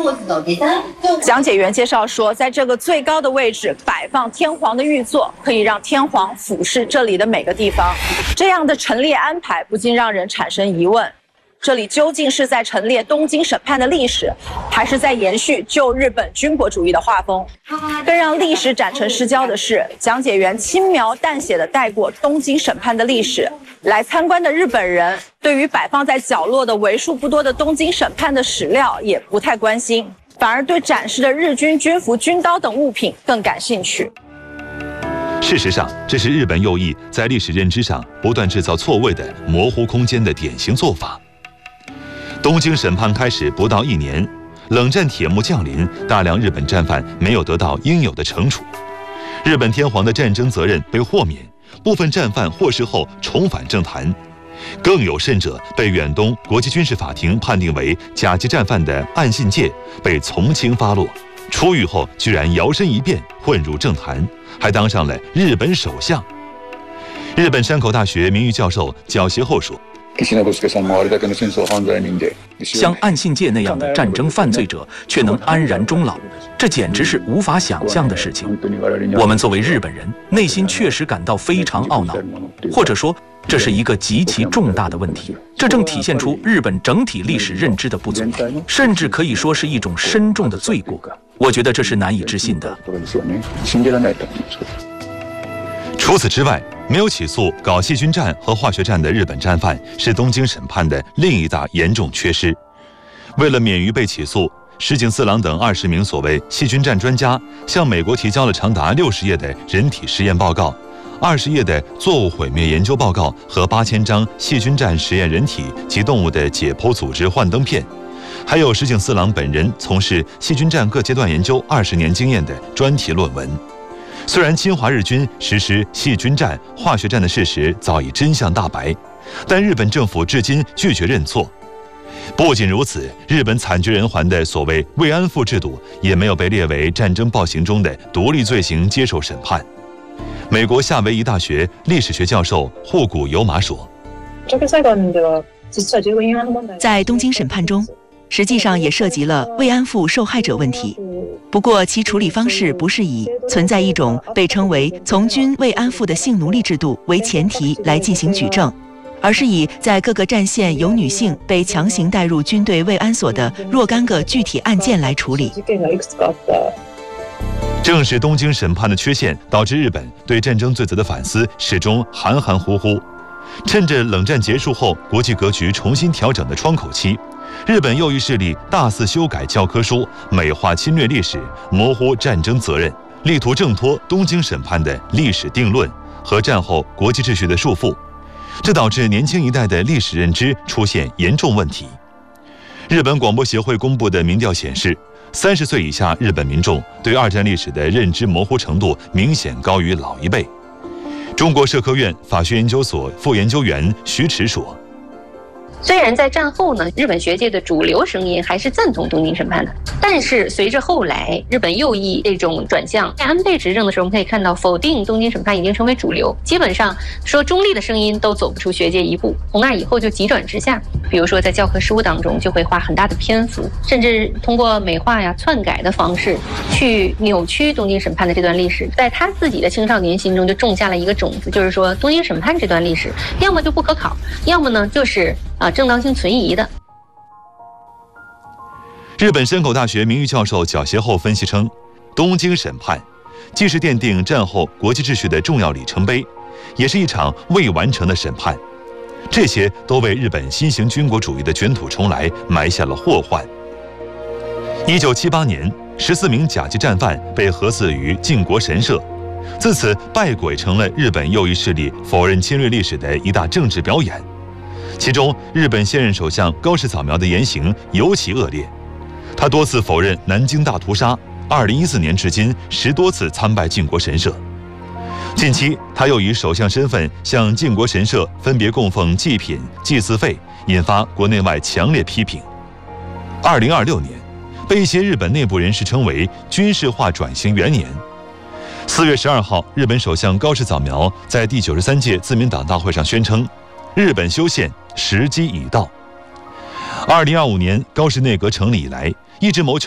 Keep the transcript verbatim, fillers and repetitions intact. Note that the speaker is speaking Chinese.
讲解员介绍说，在这个最高的位置摆放天皇的御座，可以让天皇俯视这里的每个地方。这样的陈列安排不禁让人产生疑问：这里究竟是在陈列东京审判的历史，还是在延续旧日本军国主义的画风？更让历史展成失焦的是，讲解员轻描淡写地带过东京审判的历史。来参观的日本人对于摆放在角落的为数不多的东京审判的史料也不太关心，反而对展示的日军军服、军刀等物品更感兴趣。 事实上，这是日本右翼在历史认知上不断制造错位的模糊空间的典型做法。东京审判开始不到一年，冷战铁幕降临，大量日本战犯没有得到应有的惩处，日本天皇的战争责任被豁免，部分战犯获释后重返政坛，更有甚者被远东国际军事法庭判定为甲级战犯的岸信介被从轻发落，出狱后居然摇身一变混入政坛，还当上了日本首相。日本山口大学名誉教授角协厚说， 像岸信介那样的战争犯罪者却能安然终老，这简直是无法想象的事情。我们作为日本人，内心确实感到非常懊恼，或者说这是一个极其重大的问题。这正体现出日本整体历史认知的不足，甚至可以说是一种深重的罪过。我觉得这是难以置信的。 除此之外，没有起诉搞细菌战和化学战的日本战犯是东京审判的另一大严重缺失。为了免于被起诉，石井四郎等二十名所谓细菌战专家向美国提交了长达六十页的人体实验报告、二十页的作物毁灭研究报告和八千张细菌战实验人体及动物的解剖组织幻灯片，还有石井四郎本人从事细菌战各阶段研究二十年经验的专题论文。虽然侵华日军实施细菌战、化学战的事实早已真相大白，但日本政府至今拒绝认错。不仅如此，日本惨绝人寰的所谓慰安妇制度也没有被列为战争暴行中的独立罪行接受审判。美国夏威夷大学历史学教授户谷由马说， 在东京审判中，实际上也涉及了慰安妇受害者问题，不过其处理方式不是以存在一种被称为从军慰安妇的性奴隶制度为前提来进行举证，而是以在各个战线有女性被强行带入军队慰安所的若干个具体案件来处理。 正是东京审判的缺陷，导致日本对战争罪责的反思始终含含糊糊。趁着冷战结束后国际格局重新调整的窗口期，日本右翼势力大肆修改教科书，美化侵略历史，模糊战争责任，力图挣脱东京审判的历史定论和战后国际秩序的束缚，这导致年轻一代的历史认知出现严重问题。日本广播协会公布的民调显示，三十岁以下日本民众对二战历史的认知模糊程度明显高于老一辈。中国社科院法学研究所副研究员徐迟说， 虽然在战后呢，日本学界的主流声音还是赞同东京审判的，但是随着后来日本右翼这种转向，在安倍执政的时候，我们可以看到否定东京审判已经成为主流，基本上说中立的声音都走不出学界一步。从那以后就急转直下，比如说在教科书当中就会花很大的篇幅，甚至通过美化呀、篡改的方式去扭曲东京审判的这段历史，在他自己的青少年心中就种下了一个种子，就是说东京审判这段历史要么就不可考，要么呢就是啊，正当性存疑的。 日本山口大学名誉教授角协厚分析称，东京审判既是奠定战后国际秩序的重要里程碑，也是一场未完成的审判。这些都为日本新型军国主义的卷土重来埋下了祸患。一九七八年，十四名甲级战犯被核死于靖国神社，自此败鬼成了日本右翼势力否认侵略历史的一大政治表演。其中，日本现任首相高市早苗的言行尤其恶劣，他多次否认南京大屠杀，二零一四年至今十多次参拜靖国神社。近期，他又以首相身份向靖国神社分别供奉祭品、祭祀费，引发国内外强烈批评。二零二六年，被一些日本内部人士称为军事化转型元年。四月十二号，日本首相高市早苗在第九十三届自民党大会上宣称，日本修宪时机已到。二零二五年高市内阁成立以来，一直谋求